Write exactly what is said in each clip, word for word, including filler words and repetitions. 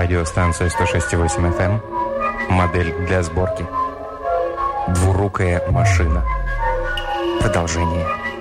радиостанцию сто шесть и восемь эф эм, модель для сборки. Двурукая машина. Продолжение.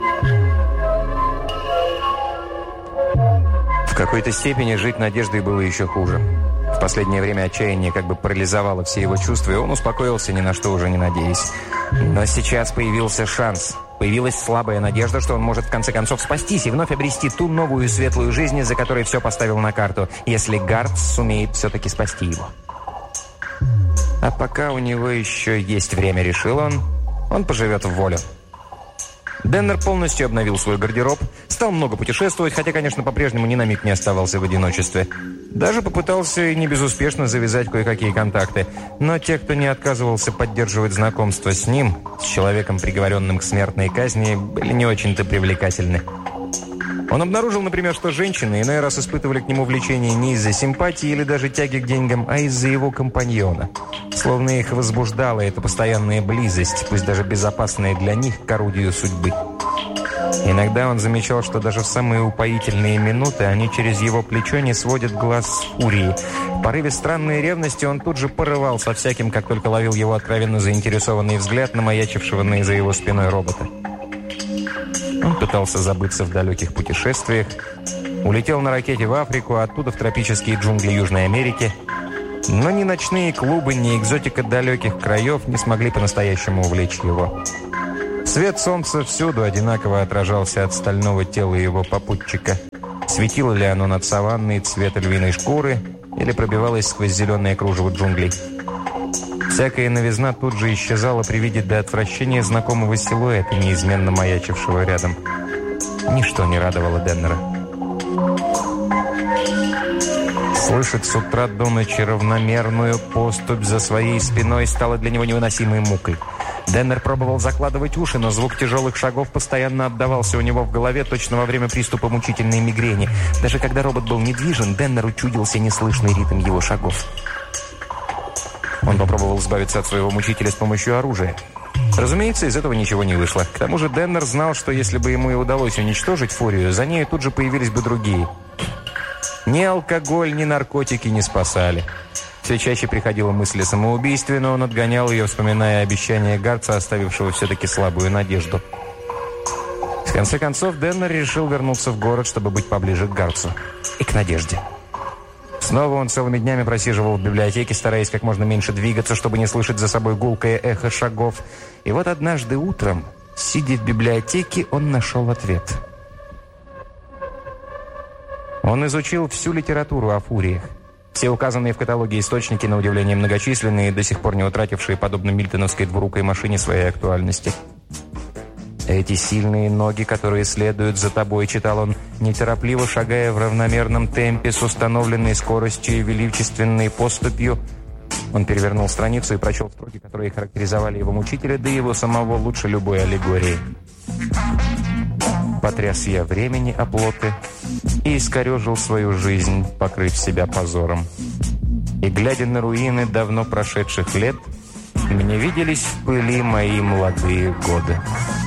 В какой-то степени жить надеждой было еще хуже. В последнее время отчаяние как бы парализовало все его чувства, и он успокоился, ни на что уже не надеясь. Но сейчас появился шанс. Появилась слабая надежда, что он может в конце концов спастись и вновь обрести ту новую светлую жизнь, из-за которой все поставил на карту, если Гартс сумеет все-таки спасти его. А пока у него еще есть время, решил он, он поживет в волю. Деннер полностью обновил свой гардероб, стал много путешествовать, хотя, конечно, по-прежнему ни на миг не оставался в одиночестве. Даже попытался и не безуспешно завязать кое-какие контакты. Но те, кто не отказывался поддерживать знакомство с ним, с человеком, приговоренным к смертной казни, были не очень-то привлекательны. Он обнаружил, например, что женщины иной раз испытывали к нему влечение не из-за симпатии или даже тяги к деньгам, а из-за его компаньона. Словно их возбуждала эта постоянная близость, пусть даже безопасная для них, к орудию судьбы. Иногда он замечал, что даже в самые упоительные минуты они через его плечо не сводят глаз с Фурии. В порыве странной ревности он тут же порывал со всяким, как только ловил его откровенно заинтересованный взгляд на маячившего за его спиной робота. Он пытался забыться в далеких путешествиях, улетел на ракете в Африку, оттуда в тропические джунгли Южной Америки. Но ни ночные клубы, ни экзотика далеких краев не смогли по-настоящему увлечь его. Свет солнца всюду одинаково отражался от стального тела его попутчика. Светило ли оно над саванной цвета львиной шкуры или пробивалось сквозь зеленое кружево джунглей? Всякая новизна тут же исчезала при виде до отвращения знакомого силуэта, неизменно маячившего рядом. Ничто не радовало Деннера. Слышать с утра до ночи равномерную поступь за своей спиной стало для него невыносимой мукой. Деннер пробовал закладывать уши, но звук тяжелых шагов постоянно отдавался у него в голове точно во время приступа мучительной мигрени. Даже когда робот был недвижен, Деннеру чудился неслышный ритм его шагов. Он попробовал избавиться от своего мучителя с помощью оружия. Разумеется, из этого ничего не вышло. К тому же Деннер знал, что если бы ему и удалось уничтожить Фурию, за ней тут же появились бы другие. Ни алкоголь, ни наркотики не спасали. Все чаще приходила мысль о самоубийстве, но он отгонял ее, вспоминая обещание Гартса, оставившего все-таки слабую надежду. В конце концов, Деннер решил вернуться в город, чтобы быть поближе к Гартсу и к надежде. Снова он целыми днями просиживал в библиотеке, стараясь как можно меньше двигаться, чтобы не слышать за собой гулкое эхо шагов. И вот однажды утром, сидя в библиотеке, он нашел ответ. Он изучил всю литературу о фуриях. Все указанные в каталоге источники, на удивление многочисленные, до сих пор не утратившие, подобно мильтоновской двурукой машине, своей актуальности. «Эти сильные ноги, которые следуют за тобой», — читал он, неторопливо шагая в равномерном темпе с установленной скоростью и величественной поступью. Он перевернул страницу и прочел строки, которые характеризовали его мучителя, да и его самого лучше любой аллегории. «Потряс я времени оплоты и искорежил свою жизнь, покрыв себя позором. И, глядя на руины давно прошедших лет, мне виделись в пыли мои молодые годы».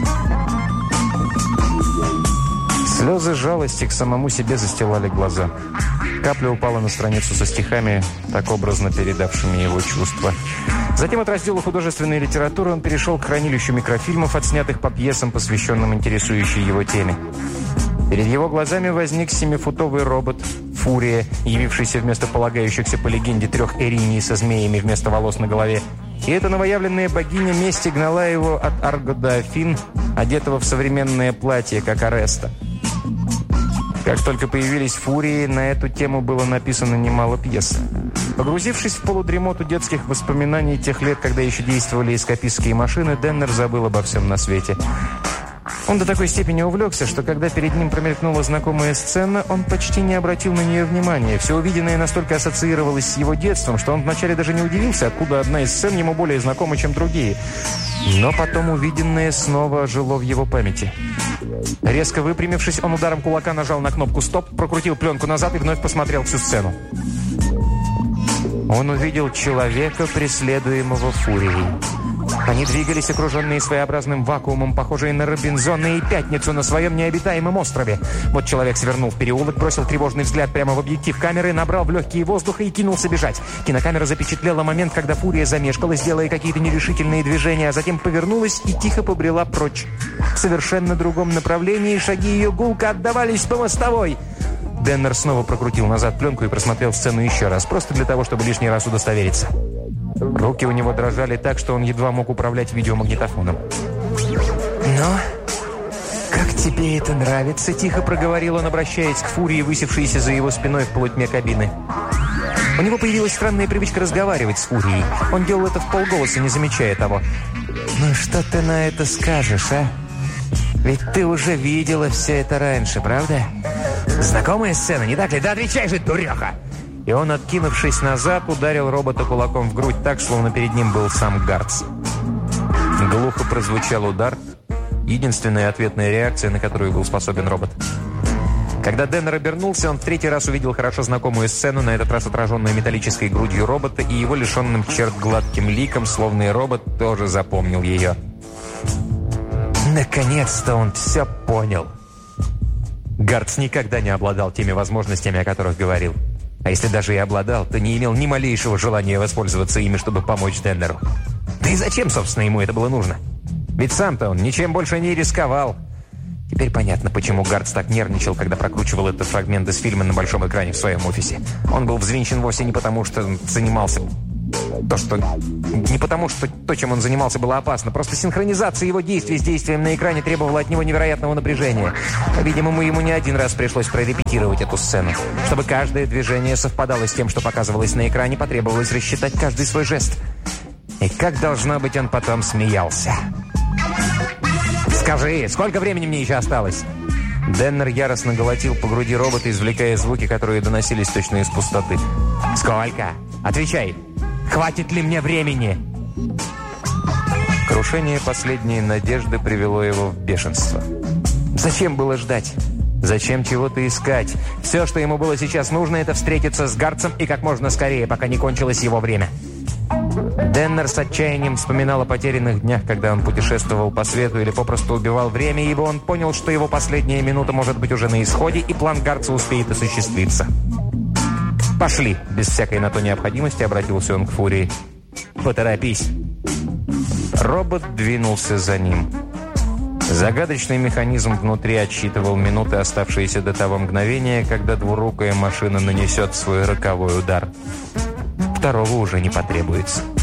Слезы жалости к самому себе застилали глаза. Капля упала на страницу со стихами, так образно передавшими его чувства. Затем от раздела художественной литературы он перешел к хранилищу микрофильмов, отснятых по пьесам, посвященным интересующей его теме. Перед его глазами возник семифутовый робот «Фурия», явившийся вместо полагающихся по легенде трех эриней со змеями вместо волос на голове. И эта новоявленная богиня мести гнала его от Арго до Афин, одетого в современное платье, как Ареста. Как только появились фурии, на эту тему было написано немало пьес. Погрузившись в полудремоту детских воспоминаний тех лет, когда еще действовали эскапистские машины, Деннер забыл обо всем на свете. Он до такой степени увлекся, что когда перед ним промелькнула знакомая сцена, он почти не обратил на нее внимания. Все увиденное настолько ассоциировалось с его детством, что он вначале даже не удивился, откуда одна из сцен ему более знакома, чем другие. Но потом увиденное снова ожило в его памяти. Резко выпрямившись, он ударом кулака нажал на кнопку «Стоп», прокрутил пленку назад и вновь посмотрел всю сцену. Он увидел человека, преследуемого фурией. Они двигались, окруженные своеобразным вакуумом, похожие на Робинзона и Пятницу на своем необитаемом острове. Вот человек свернул в переулок, бросил тревожный взгляд прямо в объектив камеры, набрал в легкие воздуха и кинулся бежать. Кинокамера запечатлела момент, когда фурия замешкалась, делая какие-то нерешительные движения, а затем повернулась и тихо побрела прочь. В совершенно другом направлении шаги ее гулко отдавались по мостовой. Деннер снова прокрутил назад пленку и просмотрел сцену еще раз, просто для того, чтобы лишний раз удостовериться. Руки у него дрожали так, что он едва мог управлять видеомагнитофоном. «Ну, как тебе это нравится?» – тихо проговорил он, обращаясь к фурии, высевшейся за его спиной в полутьме кабины. У него появилась странная привычка разговаривать с фурией. Он делал это вполголоса, не замечая того. «Ну что ты на это скажешь, а? Ведь ты уже видела все это раньше, правда? Знакомая сцена, не так ли? Да отвечай же, дуреха!» И он, откинувшись назад, ударил робота кулаком в грудь так, словно перед ним был сам Гартс. Глухо прозвучал удар. Единственная ответная реакция, на которую был способен робот. Когда Деннер обернулся, он в третий раз увидел хорошо знакомую сцену, на этот раз отраженную металлической грудью робота и его лишенным черт гладким ликом, словно и робот тоже запомнил ее. Наконец-то он все понял. Гартс никогда не обладал теми возможностями, о которых говорил. А если даже и обладал, то не имел ни малейшего желания воспользоваться ими, чтобы помочь Деннеру. Да и зачем, собственно, ему это было нужно? Ведь сам-то он ничем больше не рисковал. Теперь понятно, почему Гартс так нервничал, когда прокручивал этот фрагмент из фильма на большом экране в своем офисе. Он был взвинчен вовсе не потому, что занимался... То, что... Не потому, что то, чем он занимался, было опасно. Просто синхронизация его действий с действием на экране требовала от него невероятного напряжения. По-видимому, ему не один раз пришлось прорепетировать эту сцену. Чтобы каждое движение совпадало с тем, что показывалось на экране, потребовалось рассчитать каждый свой жест. И как, должно быть, он потом смеялся. «Скажи, сколько времени мне еще осталось?» Деннер яростно колотил по груди робота, извлекая звуки, которые доносились точно из пустоты. «Сколько? Отвечай! Хватит ли мне времени?» Крушение последней надежды привело его в бешенство. Зачем было ждать? Зачем чего-то искать? Все, что ему было сейчас нужно, это встретиться с Гартсом и как можно скорее, пока не кончилось его время. Деннер с отчаянием вспоминал о потерянных днях, когда он путешествовал по свету или попросту убивал время, ибо он понял, что его последняя минута может быть уже на исходе, и план Гартса успеет осуществиться. «Пошли!» – без всякой на то необходимости обратился он к фурии. «Поторопись!» Робот двинулся за ним. Загадочный механизм внутри отсчитывал минуты, оставшиеся до того мгновения, когда двурукая машина нанесет свой роковой удар. Второго уже не потребуется.